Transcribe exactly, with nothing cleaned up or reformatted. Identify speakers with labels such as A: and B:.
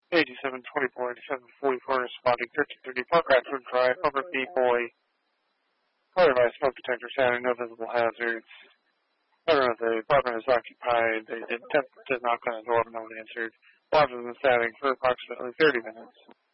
A: eighty-seven twenty-four, eighty-seven forty-four, responding thirteen thirty Park Radford Drive, over B Boy. Fire by smoke detector sounding, no visible hazards. Owner of the apartment is occupied. They did attempt to knock on the door, but no one answered. Lodged in the static for approximately thirty minutes.